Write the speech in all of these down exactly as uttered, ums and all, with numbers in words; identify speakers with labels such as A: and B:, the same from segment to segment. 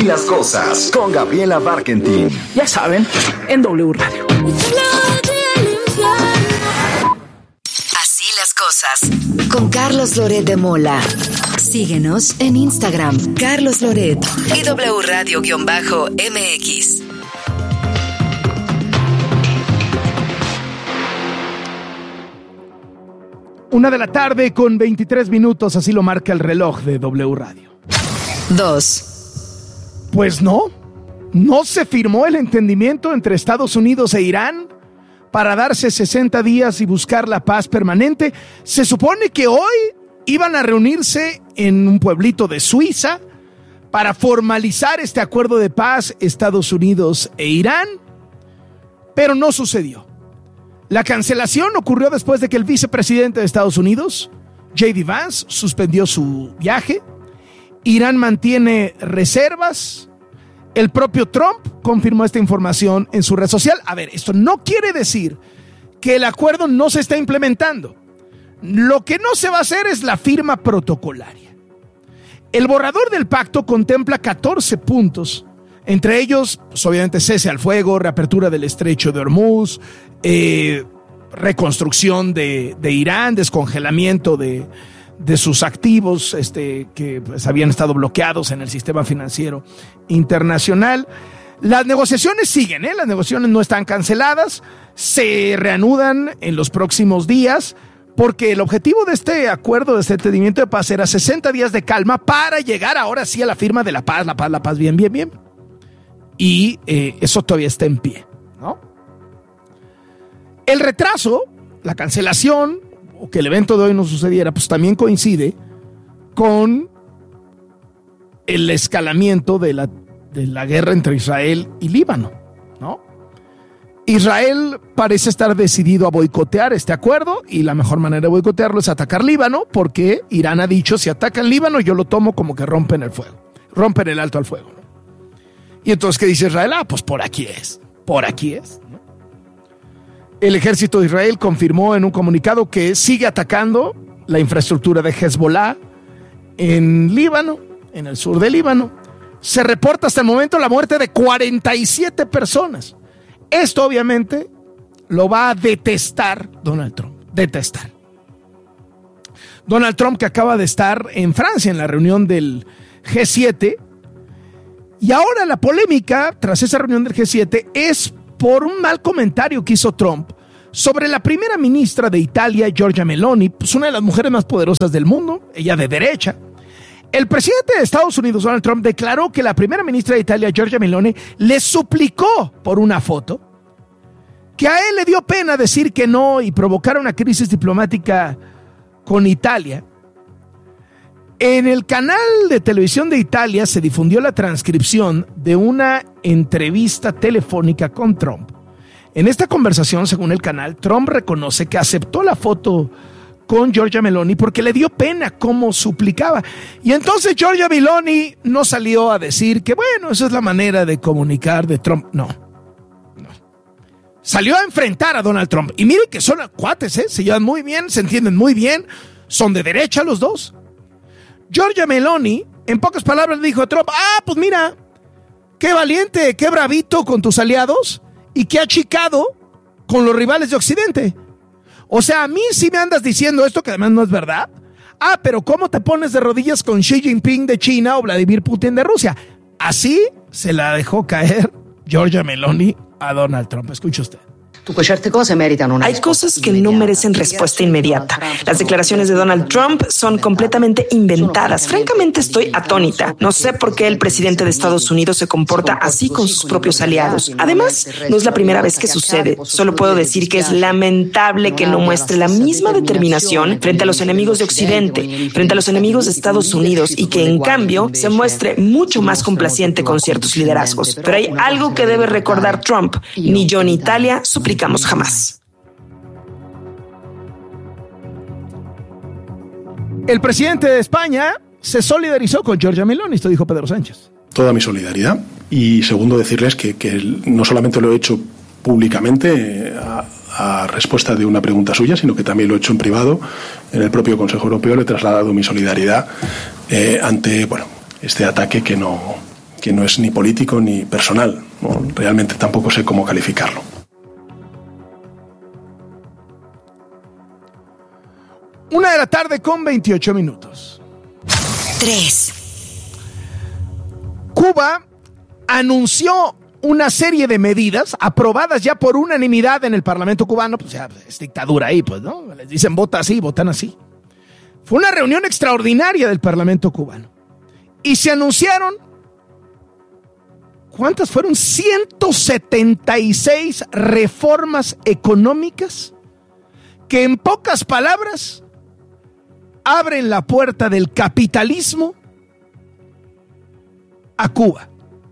A: las cosas con Gabriela Barkentin.
B: Ya saben, en W Radio.
C: Así las cosas con Carlos Loret de Mola. Síguenos en Instagram, Carlos Loret y W Radio-M X.
B: Una de la tarde con veintitrés minutos, así lo marca el reloj de W Radio.
C: Dos.
B: Pues no, no se firmó el entendimiento entre Estados Unidos e Irán para darse sesenta días y buscar la paz permanente. Se supone que hoy iban a reunirse en un pueblito de Suiza para formalizar este acuerdo de paz Estados Unidos e Irán, pero no sucedió. La cancelación ocurrió después de que el vicepresidente de Estados Unidos, J D Vance, suspendió su viaje. Irán mantiene reservas. El propio Trump confirmó esta información en su red social. A ver, esto no quiere decir que el acuerdo no se está implementando. Lo que no se va a hacer es la firma protocolaria. El borrador del pacto contempla catorce puntos. Entre ellos, pues, obviamente, cese al fuego, reapertura del estrecho de Hormuz, eh, reconstrucción de, de Irán, descongelamiento de, de sus activos este, que pues, habían estado bloqueados en el sistema financiero internacional. Las negociaciones siguen, ¿eh? Las negociaciones no están canceladas, se reanudan en los próximos días, porque el objetivo de este acuerdo, de este entendimiento de paz, era sesenta días de calma para llegar ahora sí a la firma de la paz, la paz, la paz, bien, bien, bien. Y eh, eso todavía está en pie, ¿no? El retraso, la cancelación, o que el evento de hoy no sucediera, pues también coincide con el escalamiento de la, de la guerra entre Israel y Líbano, ¿no? Israel parece estar decidido a boicotear este acuerdo, y la mejor manera de boicotearlo es atacar Líbano, porque Irán ha dicho, si atacan Líbano, yo lo tomo como que rompen el fuego, rompen el alto al fuego, ¿no? Y entonces, ¿qué dice Israel? Ah, pues por aquí es, por aquí es, ¿no? El ejército de Israel confirmó en un comunicado que sigue atacando la infraestructura de Hezbollah en Líbano, en el sur de Líbano. Se reporta hasta el momento la muerte de cuarenta y siete personas. Esto obviamente lo va a detestar Donald Trump, detestar. Donald Trump, que acaba de estar en Francia en la reunión del G siete, y ahora la polémica tras esa reunión del G siete es por un mal comentario que hizo Trump sobre la primera ministra de Italia, Giorgia Meloni, pues una de las mujeres más poderosas del mundo, ella de derecha. El presidente de Estados Unidos, Donald Trump, declaró que la primera ministra de Italia, Giorgia Meloni, le suplicó por una foto, que a él le dio pena decir que no y provocar una crisis diplomática con Italia. En el canal de televisión de Italia se difundió la transcripción de una entrevista telefónica con Trump. En esta conversación, según el canal, Trump reconoce que aceptó la foto con Giorgia Meloni porque le dio pena cómo suplicaba. Y entonces Giorgia Meloni no salió a decir que, bueno, esa es la manera de comunicar de Trump. No, no. Salió a enfrentar a Donald Trump. Y miren que son cuates, ¿eh? Se llevan muy bien, se entienden muy bien, son de derecha los dos. Giorgia Meloni, en pocas palabras, dijo a Trump, ah, pues mira, qué valiente, qué bravito con tus aliados y qué achicado con los rivales de Occidente. O sea, a mí sí me andas diciendo esto, que además no es verdad. Ah, pero ¿cómo te pones de rodillas con Xi Jinping de China o Vladimir Putin de Rusia? Así se la dejó caer Giorgia Meloni a Donald Trump. Escuche usted.
D: Hay cosas que no merecen respuesta inmediata. Las declaraciones de Donald Trump son completamente inventadas. Francamente, estoy atónita. No sé por qué el presidente de Estados Unidos se comporta así con sus propios aliados. Además, no es la primera vez que sucede. Solo puedo decir que es lamentable que no muestre la misma determinación frente a los enemigos de Occidente, frente a los enemigos de Estados Unidos, y que, en cambio, se muestre mucho más complaciente con ciertos liderazgos. Pero hay algo que debe recordar Trump. Ni yo ni Italia suplicamos jamás.
B: El presidente de España se solidarizó con Giorgia Meloni, esto dijo Pedro Sánchez.
E: Toda mi solidaridad. Y segundo, decirles que, que no solamente lo he hecho públicamente a, a respuesta de una pregunta suya, sino que también lo he hecho en privado. En el propio Consejo Europeo le he trasladado mi solidaridad eh, ante bueno, este ataque que no, que no es ni político ni personal, ¿no? Realmente tampoco sé cómo calificarlo.
B: Una de la tarde con veintiocho minutos.
C: tres.
B: Cuba anunció una serie de medidas aprobadas ya por unanimidad en el Parlamento cubano. Pues ya es dictadura ahí, pues, ¿no? Les dicen vota así, votan así. Fue una reunión extraordinaria del Parlamento cubano. Y se anunciaron, ¿cuántas fueron? ciento setenta y seis reformas económicas que, en pocas palabras, abren la puerta del capitalismo a Cuba,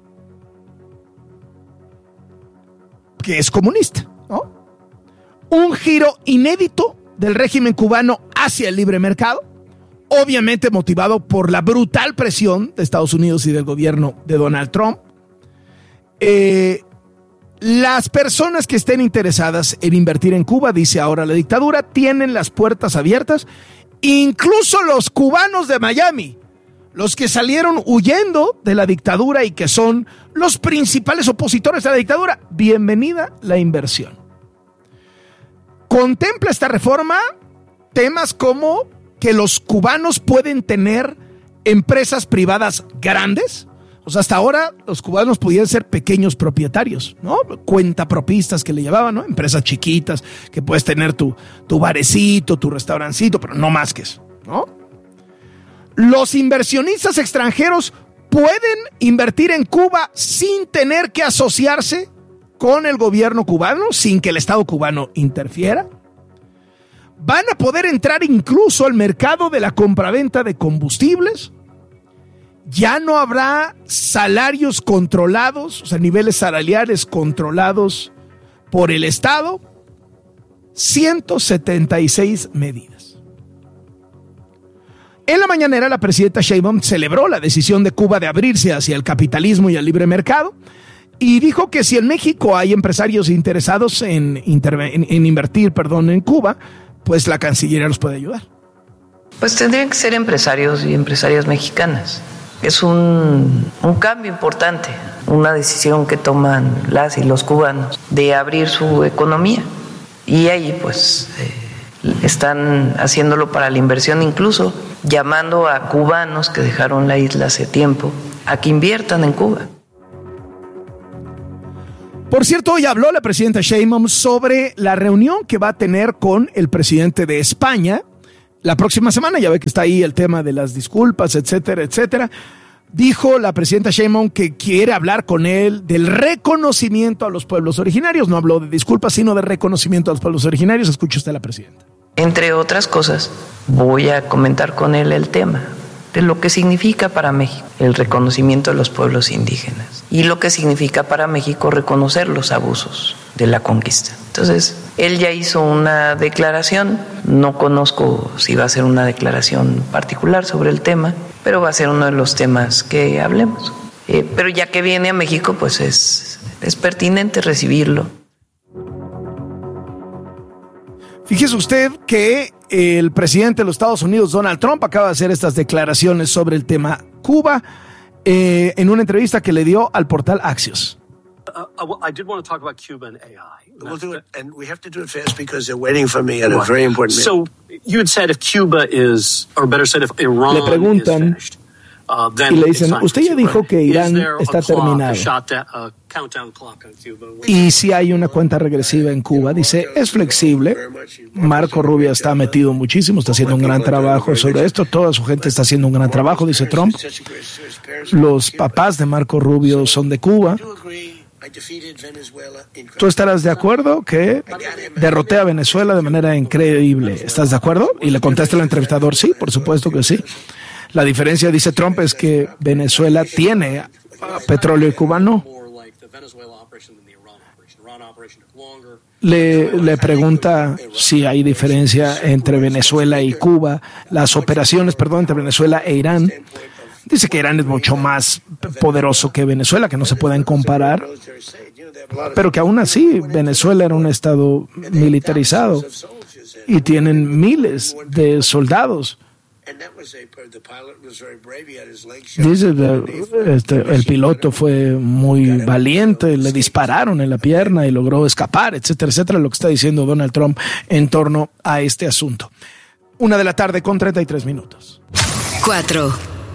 B: que es comunista, ¿no? Un giro inédito del régimen cubano hacia el libre mercado, obviamente motivado por la brutal presión de Estados Unidos y del gobierno de Donald Trump. Eh, las personas que estén interesadas en invertir en Cuba, dice ahora la dictadura, tienen las puertas abiertas. Incluso los cubanos de Miami, los que salieron huyendo de la dictadura y que son los principales opositores a la dictadura, bienvenida la inversión. Contempla esta reforma temas como que los cubanos pueden tener empresas privadas grandes. O sea, hasta ahora los cubanos podían ser pequeños propietarios, ¿no? Cuentapropistas que le llamaban, ¿no? Empresas chiquitas, que puedes tener tu, tu barecito, tu restaurancito, pero no más que eso, ¿no? Los inversionistas extranjeros pueden invertir en Cuba sin tener que asociarse con el gobierno cubano, sin que el Estado cubano interfiera. Van a poder entrar incluso al mercado de la compraventa de combustibles. Ya no habrá salarios controlados, o sea, niveles salariales controlados por el Estado. ciento setenta y seis medidas. En la mañanera, la presidenta Sheinbaum celebró la decisión de Cuba de abrirse hacia el capitalismo y el libre mercado y dijo que si en México hay empresarios interesados en, interve- en, en invertir perdón, en Cuba, pues la Cancillería los puede ayudar.
F: Pues tendrían que ser empresarios y empresarias mexicanas. Es un, un cambio importante, una decisión que toman las y los cubanos de abrir su economía. Y ahí pues eh, están haciéndolo para la inversión, incluso llamando a cubanos que dejaron la isla hace tiempo a que inviertan en Cuba.
B: Por cierto, hoy habló la presidenta Sheinbaum sobre la reunión que va a tener con el presidente de España la próxima semana. Ya ve que está ahí el tema de las disculpas, etcétera, etcétera. Dijo la presidenta Sheinbaum que quiere hablar con él del reconocimiento a los pueblos originarios. No habló de disculpas, sino de reconocimiento a los pueblos originarios. Escuche usted a la presidenta.
F: Entre otras cosas, voy a comentar con él el tema de lo que significa para México el reconocimiento de los pueblos indígenas y lo que significa para México reconocer los abusos de la conquista. Entonces, él ya hizo una declaración, no conozco si va a ser una declaración particular sobre el tema, pero va a ser uno de los temas que hablemos. Eh, pero ya que viene a México, pues es, es pertinente recibirlo.
B: Fíjese usted que el presidente de los Estados Unidos, Donald Trump, acaba de hacer estas declaraciones sobre el tema Cuba eh, en una entrevista que le dio al portal Axios.
G: Uh, well, I did want to talk about Cuba and A I.
H: We'll do it, and we have to do it fast because they're waiting for me at a very important
G: minute. So you had said if Cuba is, or better said, if Iran
B: le preguntan,
G: is finished, uh, then
B: y le dicen, usted ya dijo que Irán está terminado. Y si hay una cuenta regresiva en Cuba, dice, es flexible. Marco Rubio está metido muchísimo, está haciendo un gran trabajo sobre esto. Toda su gente está haciendo un gran trabajo, dice Trump. Los papás de Marco Rubio son de Cuba. ¿Tú estarás de acuerdo que derroté a Venezuela de manera increíble? ¿Estás de acuerdo? Y le contesta el entrevistador, sí, por supuesto que sí. La diferencia, dice Trump, es que Venezuela tiene petróleo y Cuba no. Le, le pregunta si hay diferencia entre Venezuela y Cuba, las operaciones, perdón, entre Venezuela e Irán. Dice que Irán es mucho más poderoso que Venezuela, que no se pueden comparar, pero que aún así Venezuela era un estado militarizado y tienen miles de soldados Dice, este, el piloto fue muy valiente, le dispararon en la pierna y logró escapar, etcétera, etcétera, lo que está diciendo Donald Trump en torno a este asunto. Una de la tarde con treinta y tres minutos.
C: Cuatro.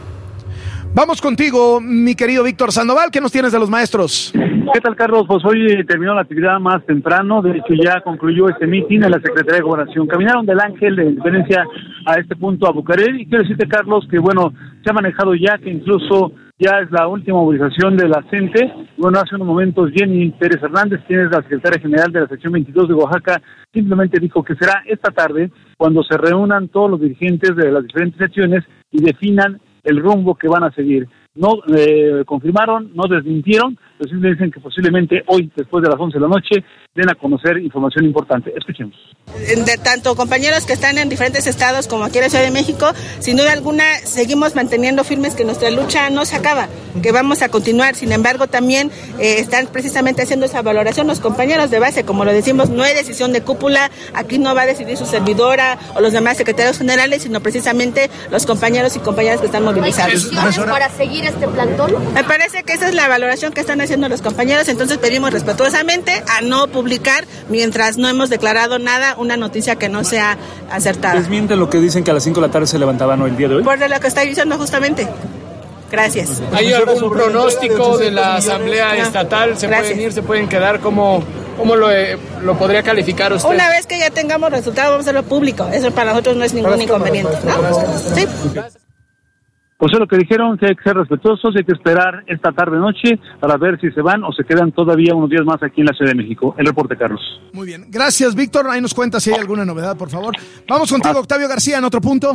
B: Vamos contigo, mi querido Víctor Sandoval. ¿Qué nos tienes de los maestros?
I: ¿Qué tal, Carlos? Pues hoy terminó la actividad más temprano. De hecho, ya concluyó este mitin en la Secretaría de Gobernación. Caminaron del Ángel de Independencia a este punto, a Bucareli. Y quiero decirte, Carlos, que bueno, se ha manejado ya, que incluso ya es la última movilización de la CENTE. Bueno, hace unos momentos Jenny Pérez Hernández, quien es la secretaria general de la sección veintidós de Oaxaca, simplemente dijo que será esta tarde cuando se reúnan todos los dirigentes de las diferentes secciones y definan el rumbo que van a seguir. No eh, confirmaron, no desmintieron, pero sí dicen que posiblemente hoy, después de las once de la noche, den a conocer información importante. Escuchemos.
J: De tanto compañeros que están en diferentes estados como aquí en la Ciudad de México, sin duda alguna seguimos manteniendo firmes que nuestra lucha no se acaba, que vamos a continuar. Sin embargo, también eh, están precisamente haciendo esa valoración los compañeros de base. Como lo decimos, no hay decisión de cúpula, aquí no va a decidir su servidora o los demás secretarios generales, sino precisamente los compañeros y compañeras que están movilizados.
K: ¿Para seguir este plantón?
J: Me parece que esa es la valoración que están haciendo los compañeros, entonces pedimos respetuosamente a no publicar mientras no hemos declarado nada, una noticia que no sea acertada.
L: ¿Desmiente lo que dicen que a las cinco de la tarde se levantaban hoy el día de hoy?
J: Por lo que está diciendo justamente. Gracias.
M: ¿Hay algún pronóstico de la Asamblea Estatal? ¿Se
J: Gracias.
M: pueden ir, se pueden quedar? ¿Cómo, cómo lo, lo podría calificar usted?
J: Una vez que ya tengamos resultados, vamos a hacerlo público. Eso para nosotros no es ningún Gracias. inconveniente, ¿no? Sí.
I: Pues es lo que dijeron, que hay que ser respetuosos, hay que esperar esta tarde-noche para ver si se van o se quedan todavía unos días más aquí en la Ciudad de México. El reporte, Carlos.
B: Muy bien. Gracias, Víctor. Ahí nos cuenta si hay alguna novedad, por favor. Vamos contigo, Octavio García, en otro punto.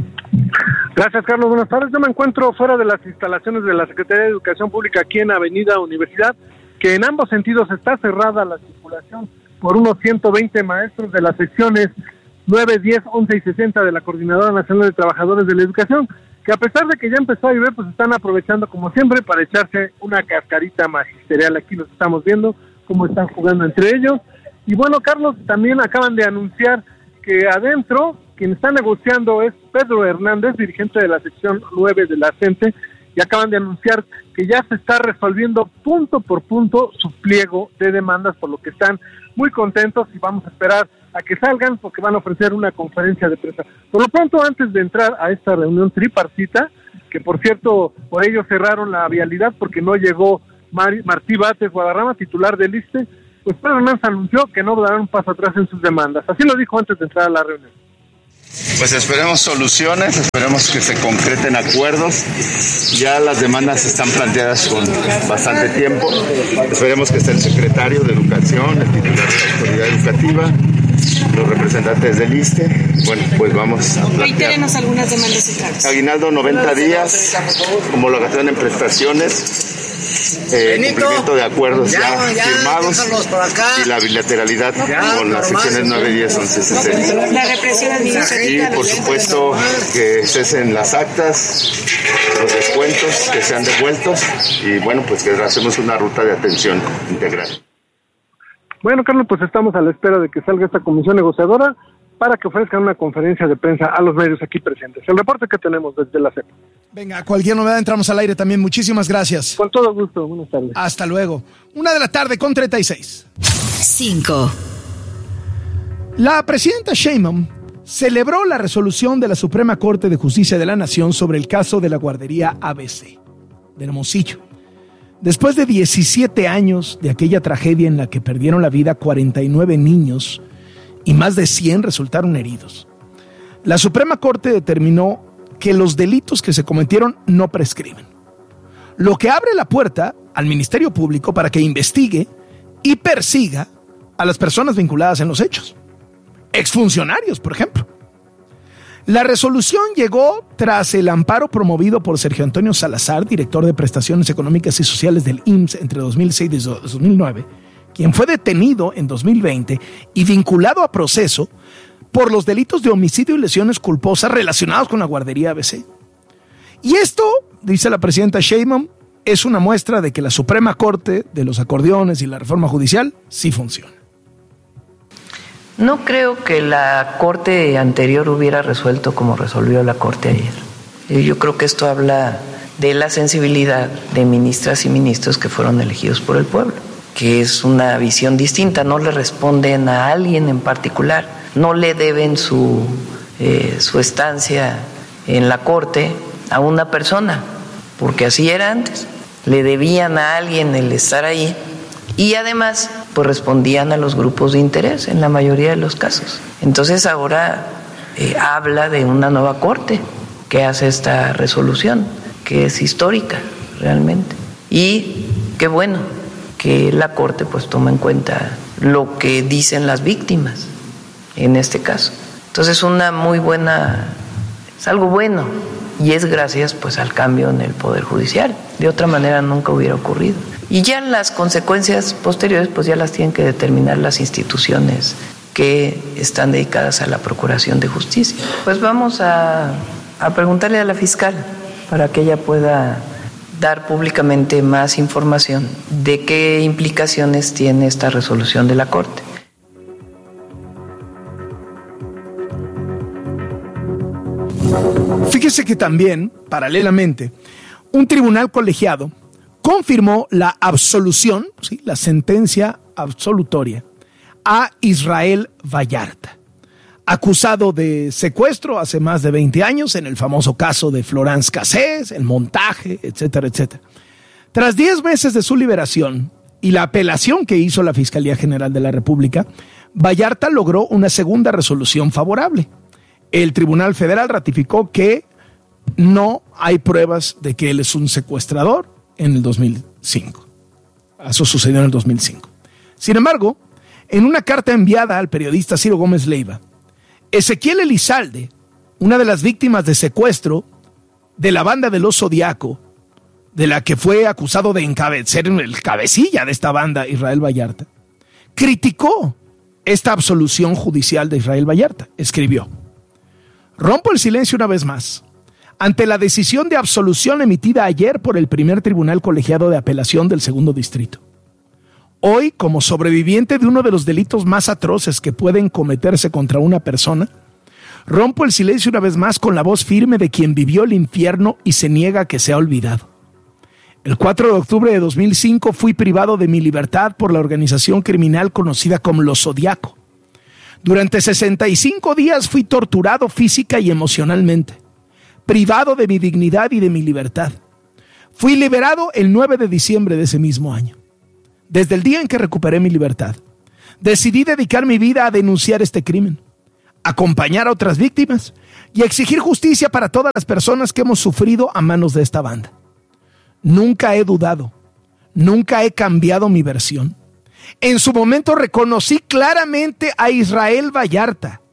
N: Gracias, Carlos. Buenas tardes. Yo me encuentro fuera de las instalaciones de la Secretaría de Educación Pública aquí en Avenida Universidad, que en ambos sentidos está cerrada la circulación por unos ciento veinte maestros de las secciones nueve, diez, once y sesenta de la Coordinadora Nacional de Trabajadores de la Educación, que a pesar de que ya empezó a llover, pues están aprovechando como siempre para echarse una cascarita magisterial. Aquí los estamos viendo cómo están jugando entre ellos. Y bueno, Carlos, también acaban de anunciar que adentro quien está negociando es Pedro Hernández, dirigente de la sección nueve de la CENTE, y acaban de anunciar que ya se está resolviendo punto por punto su pliego de demandas, por lo que están muy contentos y vamos a esperar a que salgan porque van a ofrecer una conferencia de prensa. Por lo pronto, antes de entrar a esta reunión tripartita, que por cierto, por ello cerraron la vialidad porque no llegó Mar- Martí Bates Guadarrama, titular del ISSSTE, pues Pedro Hernández anunció que no darán un paso atrás en sus demandas. Así lo dijo antes de entrar a la reunión.
O: Pues esperemos soluciones, esperemos que se concreten acuerdos. Ya las demandas están planteadas con bastante tiempo. Esperemos que esté el secretario de Educación, el titular de la autoridad educativa, los representantes del ISSSTE. Bueno, pues vamos a plantear.
J: Reitérenos algunas demandas centrales.
O: Aguinaldo noventa días, homologación en prestaciones, eh, cumplimiento de acuerdos ya, ya, ya firmados y la bilateralidad ya, con las secciones nueve, diez, once, sesenta.
J: La represión administrativa.
O: Y por supuesto que cesen las actas, los descuentos que sean devueltos y bueno, pues que hacemos una ruta de atención integral.
N: Bueno, Carlos, pues estamos a la espera de que salga esta comisión negociadora para que ofrezcan una conferencia de prensa a los medios aquí presentes. El reporte que tenemos desde la C E P.
B: Venga, cualquier novedad entramos al aire también. Muchísimas gracias.
N: Con todo gusto. Buenas tardes.
B: Hasta luego. Una de la tarde con treinta y seis.
C: Cinco.
B: La presidenta Sheinbaum celebró la resolución de la Suprema Corte de Justicia de la Nación sobre el caso de la guardería A B C de Hermosillo. Después de diecisiete años de aquella tragedia en la que perdieron la vida cuarenta y nueve niños y más de cien resultaron heridos, la Suprema Corte determinó que los delitos que se cometieron no prescriben, lo que abre la puerta al Ministerio Público para que investigue y persiga a las personas vinculadas en los hechos, exfuncionarios, por ejemplo. La resolución llegó tras el amparo promovido por Sergio Antonio Salazar, director de Prestaciones Económicas y Sociales del I M S S entre dos mil seis y dos mil nueve, quien fue detenido en dos mil veinte y vinculado a proceso por los delitos de homicidio y lesiones culposas relacionados con la guardería A B C. Y esto, dice la presidenta Sheinbaum, es una muestra de que la Suprema Corte de los acordeones y la reforma judicial sí funciona.
F: No creo que la Corte anterior hubiera resuelto como resolvió la Corte ayer. Yo creo que esto habla de la sensibilidad de ministras y ministros que fueron elegidos por el pueblo, que es una visión distinta, no le responden a alguien en particular, no le deben su, eh, su estancia en la Corte a una persona, porque así era antes, le debían a alguien el estar ahí y además pues respondían a los grupos de interés en la mayoría de los casos. Entonces ahora eh, habla de una nueva Corte que hace esta resolución, que es histórica realmente, y qué bueno que la Corte pues toma en cuenta lo que dicen las víctimas en este caso. Entonces una muy buena, es algo bueno, y es gracias pues al cambio en el Poder Judicial. De otra manera nunca hubiera ocurrido. Y ya las consecuencias posteriores pues ya las tienen que determinar las instituciones que están dedicadas a la procuración de justicia. Pues vamos a, a preguntarle a la fiscal para que ella pueda dar públicamente más información de qué implicaciones tiene esta resolución de la Corte.
B: Fíjese que también, paralelamente, un tribunal colegiado confirmó la absolución, ¿sí?, la sentencia absolutoria a Israel Vallarta, acusado de secuestro hace más de veinte años en el famoso caso de Florence Cassés, el montaje, etcétera, etcétera. Tras diez meses de su liberación y la apelación que hizo la Fiscalía General de la República, Vallarta logró una segunda resolución favorable. El Tribunal Federal ratificó que no hay pruebas de que él es un secuestrador en el dos mil cinco. Eso sucedió en el dos mil cinco. Sin embargo, en una carta enviada al periodista Ciro Gómez Leiva, Ezequiel Elizalde, una de las víctimas de secuestro de la banda del Oso Zodiaco, de la que fue acusado de encabezar el cabecilla de esta banda, Israel Vallarta, criticó esta absolución judicial de Israel Vallarta. Escribió: rompo el silencio una vez más ante la decisión de absolución emitida ayer por el primer tribunal colegiado de apelación del segundo distrito. Hoy, como sobreviviente de uno de los delitos más atroces que pueden cometerse contra una persona, rompo el silencio una vez más con la voz firme de quien vivió el infierno y se niega a que sea olvidado. El cuatro de octubre de dos mil cinco fui privado de mi libertad por la organización criminal conocida como Los Zodiaco. Durante sesenta y cinco días fui torturado física y emocionalmente, privado de mi dignidad y de mi libertad. Fui liberado el nueve de diciembre de ese mismo año. Desde el día en que recuperé mi libertad, decidí dedicar mi vida a denunciar este crimen, acompañar a otras víctimas y a exigir justicia para todas las personas que hemos sufrido a manos de esta banda. Nunca he dudado, nunca he cambiado mi versión. En su momento reconocí claramente a Israel Vallarta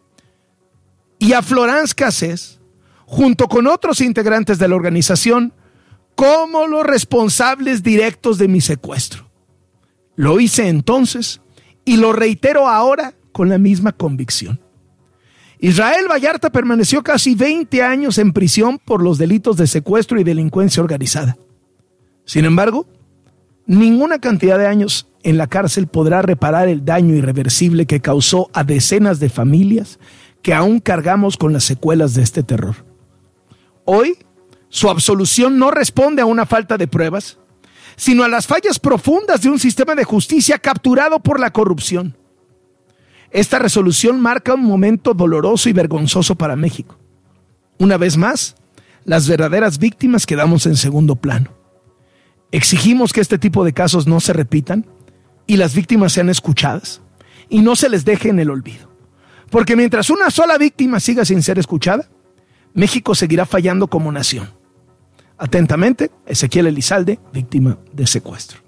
B: y a Florence Cassés, junto con otros integrantes de la organización, como los responsables directos de mi secuestro. Lo hice entonces y lo reitero ahora con la misma convicción. Israel Vallarta permaneció casi veinte años en prisión por los delitos de secuestro y delincuencia organizada. Sin embargo, ninguna cantidad de años en la cárcel podrá reparar el daño irreversible que causó a decenas de familias que aún cargamos con las secuelas de este terror. Hoy, su absolución no responde a una falta de pruebas, sino a las fallas profundas de un sistema de justicia capturado por la corrupción. Esta resolución marca un momento doloroso y vergonzoso para México. Una vez más, las verdaderas víctimas quedamos en segundo plano. Exigimos que este tipo de casos no se repitan y las víctimas sean escuchadas y no se les deje en el olvido. Porque mientras una sola víctima siga sin ser escuchada, México seguirá fallando como nación. Atentamente, Ezequiel Elizalde, víctima de secuestro.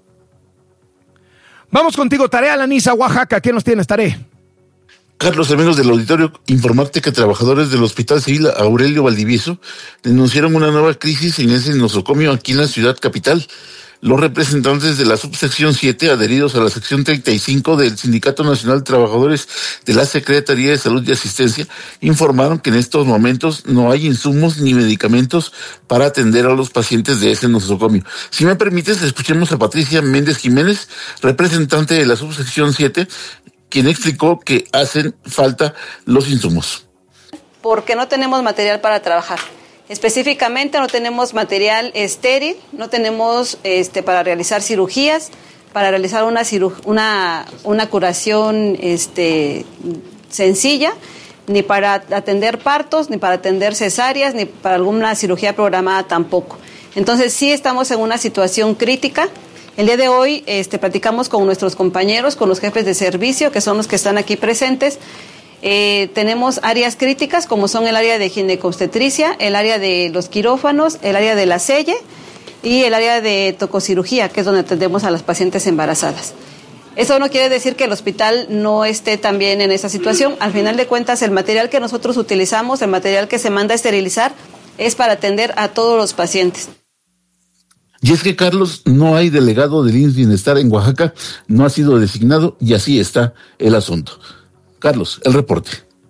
B: Vamos contigo, Tarea Laniza, Oaxaca. ¿Qué nos tienes, Tarea?
P: Carlos, amigos del auditorio, informarte que trabajadores del Hospital Civil Aurelio Valdivieso denunciaron una nueva crisis en ese nosocomio aquí en la ciudad capital. Los representantes de la subsección siete, adheridos a la sección treinta y cinco del Sindicato Nacional de Trabajadores de la Secretaría de Salud y Asistencia, informaron que en estos momentos no hay insumos ni medicamentos para atender a los pacientes de ese nosocomio. Si me permites, escuchemos a Patricia Méndez Jiménez, representante de la subsección siete, quien explicó que hacen falta los insumos.
Q: Porque no tenemos material para trabajar. Específicamente no tenemos material estéril, no tenemos este, para realizar cirugías, para realizar una, ciru- una, una curación este, sencilla, ni para atender partos, ni para atender cesáreas, ni para alguna cirugía programada tampoco. Entonces sí estamos en una situación crítica. El día de hoy este, platicamos con nuestros compañeros, con los jefes de servicio, que son los que están aquí presentes. Eh, tenemos áreas críticas como son el área de ginecobstetricia, el área de los quirófanos, el área de la selle y el área de tococirugía, que es donde atendemos a las pacientes embarazadas. Eso no quiere decir que el hospital no esté también en esa situación. Al final de cuentas, el material que nosotros utilizamos, el material que se manda a esterilizar, es para atender a todos los pacientes.
P: Y es que, Carlos, no hay delegado del I M S S Bienestar en Oaxaca, no ha sido designado y así está el asunto. Carlos, el reporte.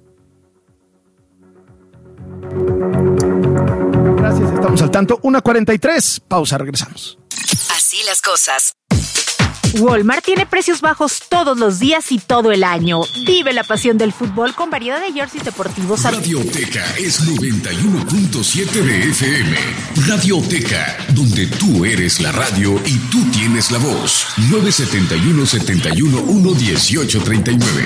B: Gracias, estamos al tanto. una cuarenta y tres, pausa, regresamos.
C: Así las cosas.
R: Walmart tiene precios bajos todos los días y todo el año. Vive la pasión del fútbol con variedad de jerseys deportivos.
S: Radioteca es noventa y uno punto siete de F M. Radioteca, donde tú eres la radio y tú tienes la voz. nueve siete uno, siete uno uno, uno ocho tres nueve.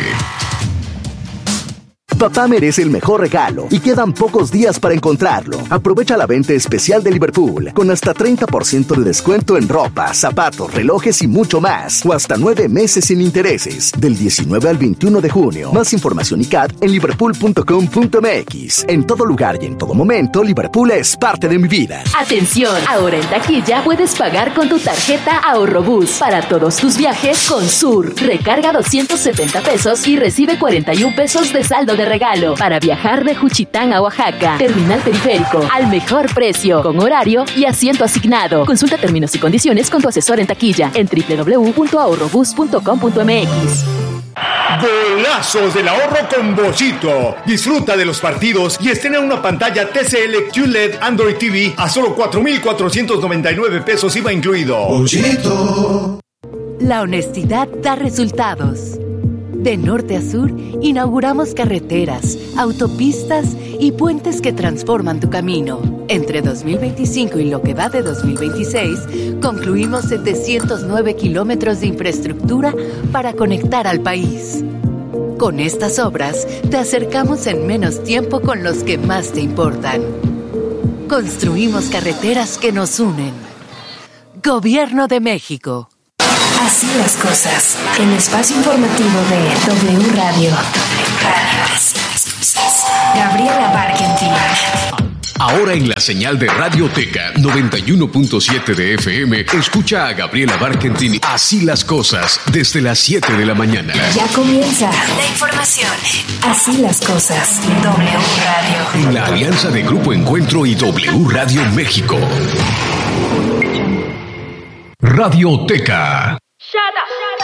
A: Papá merece el mejor regalo y quedan pocos días para encontrarlo. Aprovecha la venta especial de Liverpool con hasta treinta por ciento de descuento en ropa, zapatos, relojes y mucho más. O hasta nueve meses sin intereses. Del diecinueve al veintiuno de junio. Más información y C A D en liverpool punto com punto m x. En todo lugar y en todo momento, Liverpool es parte de mi vida.
T: Atención, ahora en taquilla puedes pagar con tu tarjeta Ahorrobús para todos tus viajes con Sur. Recarga doscientos setenta pesos y recibe cuarenta y un pesos de saldo de regalo para viajar de Juchitán a Oaxaca. Terminal Periférico, al mejor precio, con horario y asiento asignado. Consulta términos y condiciones con tu asesor en taquilla en doble u doble u doble u punto ahorrobús punto com punto m x.
U: Golazos del ahorro con Bollito. Disfruta de los partidos y estrena una pantalla T C L Q L E D Android T V a solo cuatro mil cuatrocientos noventa y nueve pesos I V A incluido.
V: Bollito. La honestidad da resultados. De norte a sur, inauguramos carreteras, autopistas y puentes que transforman tu camino. Entre dos mil veinticinco y lo que va de dos mil veintiséis, concluimos setecientos nueve kilómetros de infraestructura para conectar al país. Con estas obras, te acercamos en menos tiempo con los que más te importan. Construimos carreteras que nos unen. Gobierno de México.
C: Así las cosas. El espacio informativo de W Radio. W Radio. Así las cosas. Gabriela Barkentin.
S: Ahora en la señal de Radioteca noventa y uno punto siete de F M, escucha a Gabriela Barkentin Así las cosas desde las siete de la mañana.
C: Ya comienza la información. Así las cosas. W Radio.
S: En la alianza de Grupo Encuentro y W Radio México. Radioteca.
W: Shut up.